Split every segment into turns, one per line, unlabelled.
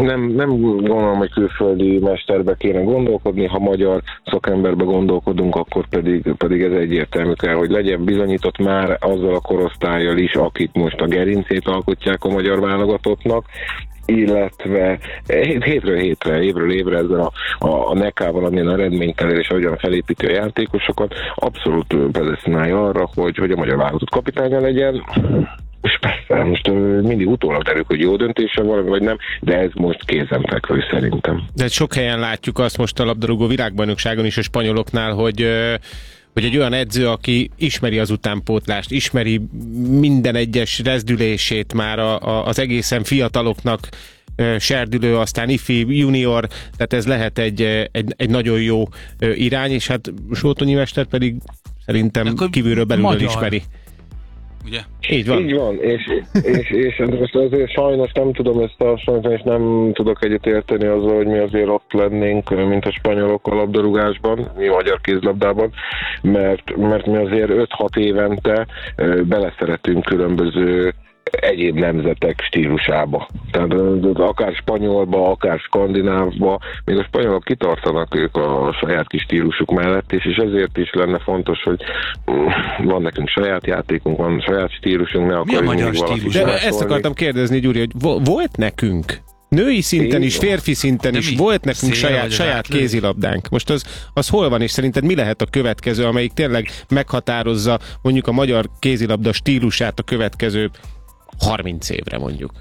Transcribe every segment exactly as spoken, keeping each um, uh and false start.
nem, nem gondolom, hogy külföldi mesterbe kéne gondolkodni, ha magyar szakemberbe gondolkodunk, akkor pedig, pedig ez egyértelmű kell, hogy legyen bizonyított már azzal a korosztállyal is, akik most a gerincét alkotják a magyar válogatottnak, illetve hétről hétre, évről évre ezzel a, a, a nekával, amilyen eredménytelenül és ahogyan felépíti a játékosokat, abszolút predesztinálja arra, hogy, hogy a magyar válogatott kapitánya legyen. És persze, most mindig utólag derül, hogy jó döntése valami, vagy nem, de ez most kézenfekvő szerintem.
De sok helyen látjuk azt most a labdarúgó világbajnokságon is a spanyoloknál, hogy hogy egy olyan edző, aki ismeri az utánpótlást, ismeri minden egyes rezdülését már a, a, az egészen fiataloknak serdülő, aztán ifi, junior, tehát ez lehet egy, egy, egy nagyon jó irány, és hát Sótonyi mester pedig szerintem kívülről belülről magyar. Ismeri.
Ugye?
Így van.
Így van, és, és, és most azért sajnos nem tudom ezt a sajnos, és nem tudok egyet érteni azzal, hogy mi azért ott lennénk, mint a spanyolok a labdarúgásban, mi a magyar kézlabdában, mert, mert mi azért öt-hat évente beleszeretünk különböző egyéb nemzetek stílusába. Tehát akár spanyolba, akár skandinávba, még a spanyolok kitartanak ők a saját kis stílusuk mellett, és, és ezért is lenne fontos, hogy van nekünk saját játékunk, van saját stílusunk, ne
akarjuk. Mi a magyar stílus?
De ezt akartam kérdezni, Gyuri, hogy volt nekünk női szinten is, férfi szinten is volt nekünk saját, saját kézilabdánk. Most az, az hol van, és szerinted mi lehet a következő, amelyik tényleg meghatározza mondjuk a magyar kézilabda stílusát a következő harminc évre mondjuk?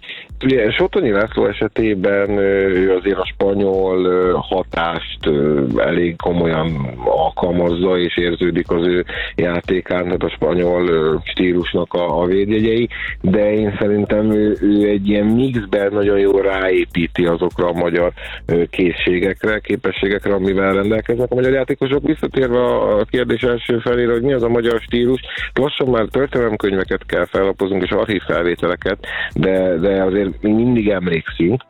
Ugye Sótonyi László esetében ő azért a spanyol hatást elég komolyan alkalmazza, és érződik az ő játékán, tehát a spanyol stílusnak a, a védjegyei, de én szerintem ő, ő egy ilyen mixben nagyon jól ráépíti azokra a magyar készségekre, képességekre, amivel rendelkeznek a magyar játékosok. Visszatérve a kérdés első felére, hogy mi az a magyar stílus, lassan már történelemkönyveket kell fellapozunk, és archív felvételeket, de, de azért mi mindig emlékszünk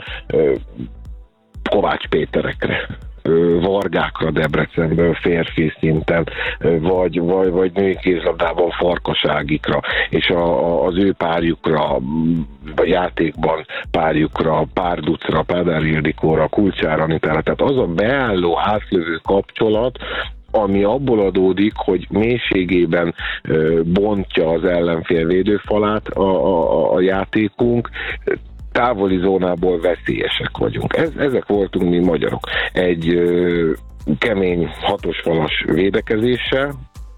Kovács Péterekre, Vargákra Debrecenből férfi szinten, vagy, vagy, vagy női kézlabdában Farkas Ágikra, és a, a, az ő párjukra, a játékban párjukra, Párducra, Pádár Ildikóra, Kulcsár Anitára, tehát az a beálló, átlövő kapcsolat, ami abból adódik, hogy mélységében ö, bontja az ellenfél védőfalát a, a, a játékunk, távoli zónából veszélyesek vagyunk. Ez, ezek voltunk mi magyarok. Egy ö, kemény, hatosfalas védekezéssel,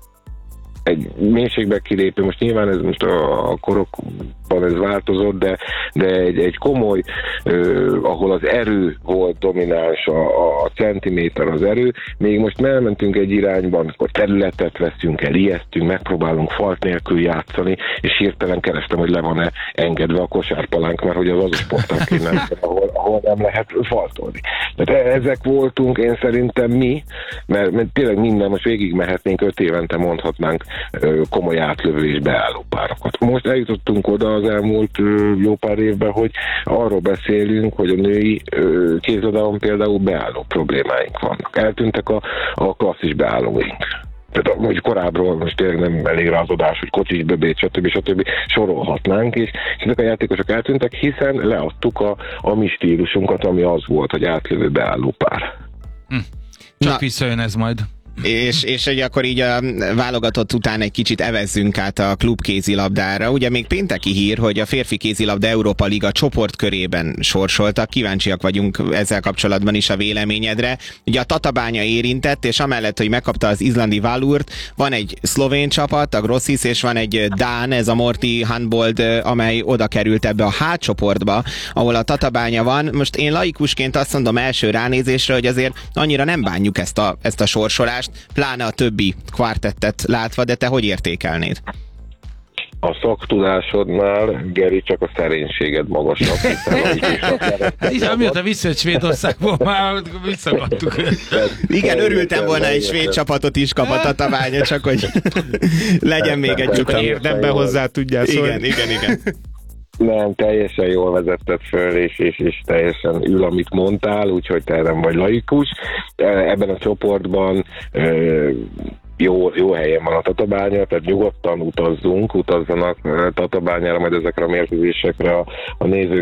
egy mélységbe kilépő, most nyilván ez most a, a korokban ez változott, de, de egy, egy komoly, ö, ahol az erő volt domináns, a, a centiméter az erő, még most elmentünk egy irányban, akkor területet veszünk el, ijesztünk, megpróbálunk falt nélkül játszani, és hirtelen kerestem, hogy le van-e engedve a kosárpalánk, mert hogy az az a sportág kéne, ahol, ahol nem lehet faltolni. Tehát ezek voltunk, én szerintem mi, mert, mert tényleg minden, most végig mehetnénk, öt évente mondhatnánk komoly átlövő és beálló párokat. Most eljutottunk oda az elmúlt jó pár évben, hogy arról beszélünk, hogy a női kézilabdában például beálló problémáink vannak. Eltűntek a, a klasszis beállóink. Tehát mondjuk korábbról most tényleg nem elég rázodás, hogy Kocsis Böbét, stb. stb. Sorolhatnánk, és ezek a játékosok eltűntek, hiszen leadtuk a, a mi stílusunkat, ami az volt, hogy átlövő beálló pár.
Hm. Csak Na. visszajön ez majd.
És, és hogy akkor így a válogatott után egy kicsit evezzünk át a klubkézilabdára. Ugye még pénteki hír, hogy a férfi kézilabda Európa Liga csoportkörében sorsoltak. Kíváncsiak vagyunk ezzel kapcsolatban is a véleményedre. Ugye a Tatabánya érintett, és amellett, hogy megkapta az izlandi Valurt, van egy szlovén csapat, a Grossis, és van egy dán, ez a Morty Handbold, amely oda került ebbe a H csoportba, ahol a Tatabánya van. Most én laikusként azt mondom első ránézésre, hogy azért annyira nem bánjuk ezt a, ezt a sorsolást, pláne a többi kvartettet látva, de te hogy értékelnéd?
A szaktudásodnál, Geri, csak a szerénységed magasabb.
Igen, mióta visszajött Svédországból, már visszakadtuk.
Igen, örültem volna, egy svéd csapatot is kap a Tatabánya, csak hogy legyen még egy
csak érdemben hozzá tudjál szólni.
Igen, igen, igen.
Nem, teljesen jól vezetted föl, és, és, és teljesen ül, amit mondtál, úgyhogy te nem vagy laikus. Ebben a csoportban jó, jó helyen van a Tatabánya, tehát nyugodtan utazzunk, utazzanak Tatabányára, majd ezekre a mérkőzésekre a, a nézők